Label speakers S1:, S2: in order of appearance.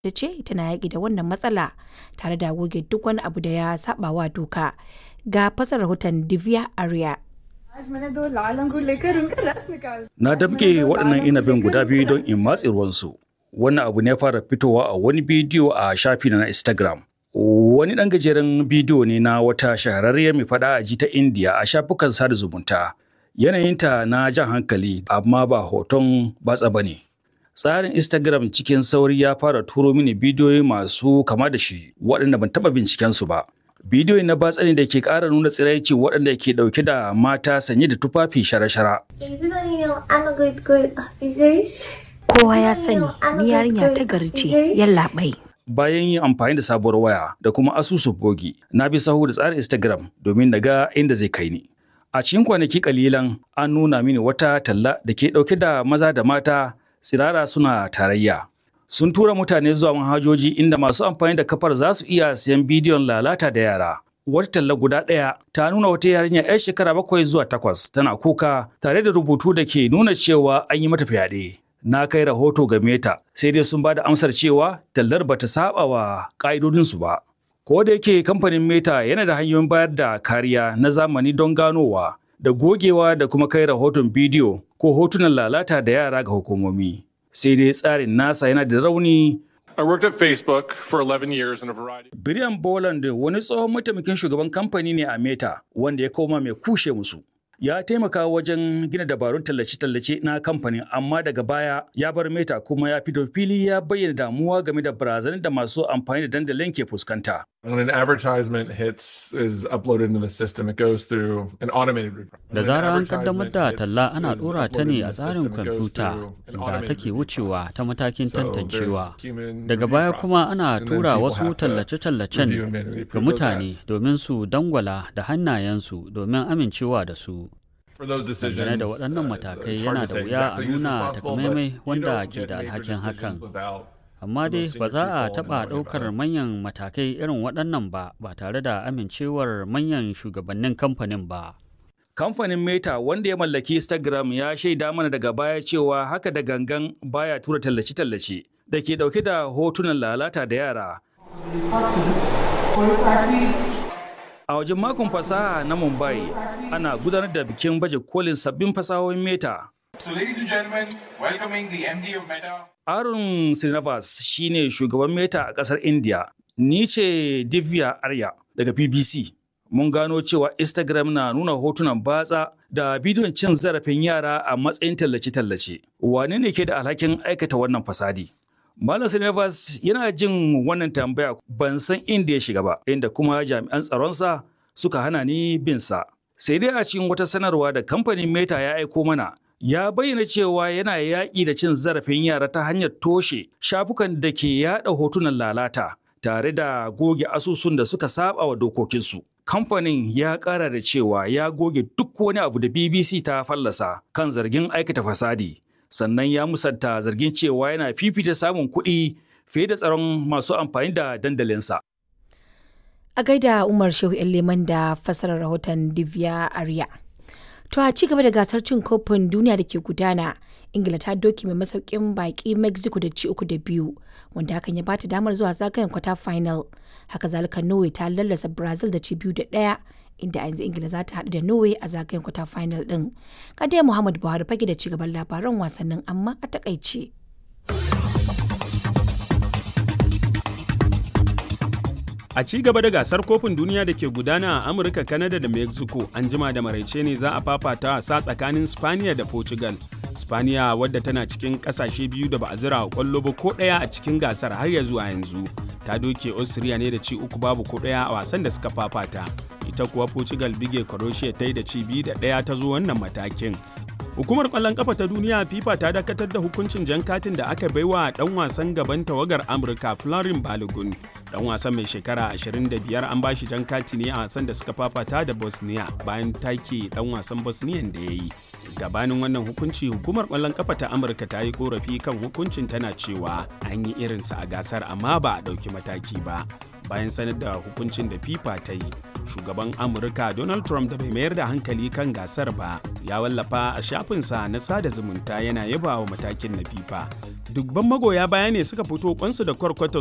S1: ta ce tana yaƙi da wannan matsala tare da goge duk wani abu da ya saba wa doka. Ga fasar rahoton Divya Arya.
S2: Na damƙe waɗannan inabin guda biyu don in matse ruwansu. Wannan abu ne fara fitowa a wani bidiyo a shafi na Instagram. Wani ɗan gajeren bidiyo ne na wata shahararriyar mai faɗa a ji ta Indiya a shafukan sada zumunta. Yanayinta na jan hankali amma ba hoton batsa ba ne. Tsarin Instagram cikin sauri ya fara turo mini bidiyoyi masu kama da shi waɗanda ban taɓa bincikensu ba. Bidiyoyi na batsa ne da ke ƙara nuna tsiraici waɗanda ke ɗauke da mata sanye da tufafi shara-shara.
S1: Kowa ya sani ni yarinya ta gari ce, yallaɓai.
S2: Bayan yin amfani da sabuwar waya da kuma asusun bogi, na bi sahu da tsarin Instagram domin na ga inda zai kai ni. A cikin kwanaki kalilan an nuna mini wata talla da ke ɗauke da maza da mata tsirara suna tarayya. Sun tura mutane zuwa manhajoji inda masu amfani da kafar za su iya siyan bidiyon lalata da yara. Wata talla guda ɗaya ta nuna wata yarinya 'yar shekara 7 zuwa 8 tana kuka tare da rubutu da ke nuna cewa an yi mata fyaɗe. Na kai rahoto ga Meta sai dai sun ba da amsar cewa tallar bata saba wa ƙa'idodinsu ba. Ko da yake kamfanin Meta yana da hanyoyin bayar da kariya na zamani don ganowa da gogewa da kuma kai rahoton bidiyo ko hotunan lalata da yara ga hukumomi. Sai dai tsarin nasa yana da rauni.
S3: I worked at Facebook for 11 years in a variety.
S2: Brian Boland wani tsohon mataimakin shugaban kamfani ne a Meta wanda ya koma mai kushe musu. Ya taimaka wajen gina dabarun tallace-tallace na kamfanin amma daga baya ya bar Meta kuma ya fito fili ya bayyana damuwa game da barazanar da masu amfani da dandalin ke fuskanta.
S3: When an advertisement is uploaded into the system, it goes through an automated review.
S4: Da zarar an kaddamar da talla ana ɗora ta ne a tsarin kwamfuta inda take wucewa ta matakin tantancewa. Daga baya kuma ana tura wasu tallace-tallacen ga mutane domin su dangwala da hannayensu domin amincewa da su. Dangane da waɗannan matakai yana da wuya a nuna takamaimai wanda ke da alhakin hakan. Amma dai ba za a taɓa ɗaukar manyan matakai irin waɗannan ba tare da amincewar manyan shugabannin kamfanin ba.
S2: Kamfanin Meta wanda ya mallaki Instagram ya shaida mana daga baya cewa haka da gangan baya tura tallace-tallace da ke ɗauke da hotunan lalata da yara. A wajen makon fasaha na Mumbai ana gudanar da bikin baje kolin sabbin fasahohin Meta.
S5: So ladies and gentlemen, welcoming the MD of Meta.
S2: Arun Srinivas shine shugaban Meta a ƙasar India. Ni ce Divya Arya daga BBC. Mun gano cewa Instagram na nuna hotunan batsa da bidiyon cin zarafin yara a matsayin tallace-tallace. Wane ne ke da alhakin aikata wannan fasadi? Malam Srinivas yana jin wannan tambaya ban san inda ya shiga ba, inda kuma jami'an tsaronsa suka hana ni bin sa. Sai dai a cikin wata sanarwa da kamfanin Meta ya aiko mana, ya bayyana cewa yana yaƙi da cin zarafin yara ta hanyar toshe shafukan da ke yaɗa hotunan lalata tare da goge asusun da suka saba wa dokokinsu. Kamfanin ya ƙara da cewa ya goge duk wani abu da BBC ta fallasa kan zargin aikata fasadi. Sannan ya musanta zargin cewa yana fifita samun kuɗi fiye da tsaron masu amfani da dandalinsa.
S1: A gaida Umar Shehu Leman da fasarar rahoton Divya Arya. To a ci gaba da gasar cin kofin duniya da ke gudana, Ingila ta doki mai masaukin baki Mexico da ci 3-2, wanda hakan ya bata damar zuwa zagayen kwata final. Haka zalika Norway ta lallasa Brazil da ci 2-1, inda yanzu Ingila za ta haɗu da Norway a zagayen kwata final din. Kadai Muhammad Buhari fage da cigaban labaran wasannin amma a takaice.
S6: A ci gaba da gasar kofin duniya da ke gudana a Amurka, Canada da Mexico, an jima da maraice ne za a fafata wasa tsakanin Spaniya da Portugal. Spaniya wadda tana cikin kasashe biyu da ba a zira kwallo ba ko ɗaya a cikin gasar har ya zuwa yanzu. Ta doke Austria ne da ci 3-0 ko ɗaya a wasan da suka fafata. Ita kuwa Portugal bige Croatia ta yi da ci 2-1 ta zo wannan matakin. Hukumar ƙwallon ƙafa ta duniya FIFA ta dakatar da hukuncin jan katin da aka baiwa ɗan wasan gaban tawagar Amurka Florin Balogun. Ɗan wasan mai shekara 25 an bashi jan kati ne a wasan da suka fafata da Bosnia bayan take ɗan wasan Bosnian da ya yi. Gabanin wannan hukunci, hukumar ƙwallon ƙafa ta Amurka ta yi korafi kan hukuncin tana cewa an yi irinsa a gasar amma ba a ɗauki mataki ba. bayan sanar da hukuncin da FIFA ta yi. Shugaban Amurka Donald Trump da bai mayar da hankali kan gasar ba ya wallafa a shafinsa na sada zumunta yana yaba wa matakin na FIFA. Dubban magoya baya ne suka fito kwansu da kwarkwatar